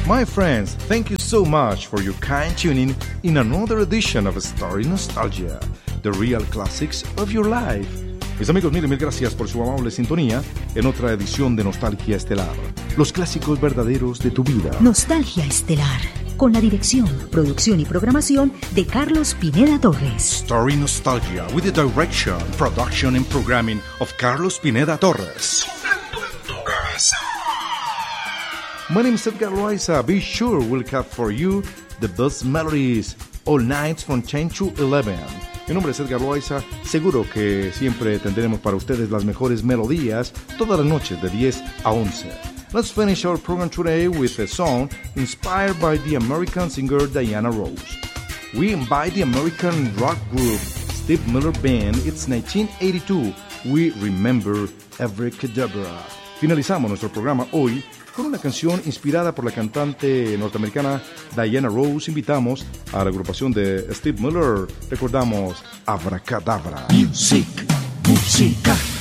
My friends, thank you so much for your kind tuning in another edition of Story Nostalgia, the real classics of your life. Mis amigos, mil gracias por su amable sintonía en otra edición de Nostalgia Estelar, los clásicos verdaderos de tu vida. Nostalgia Estelar, con la dirección, producción y programación de Carlos Pineda Torres. Story Nostalgia, with the direction, production and programming of Carlos Pineda Torres. My name is Edgar Loaiza. Be sure we'll have for you the best melodies all nights from 10 to 11. Mi nombre es Edgar Loaiza. Seguro que siempre tendremos para ustedes las mejores melodías todas las noches de 10 a 11. Let's finish our program today with a song inspired by the American singer Diana Ross. We invite the American rock group Steve Miller Band. It's 1982. We remember Abracadabra. Finalizamos nuestro programa hoy con una canción inspirada por la cantante norteamericana Diana Ross. Invitamos a la agrupación de Steve Miller. Recordamos Abracadabra. Música.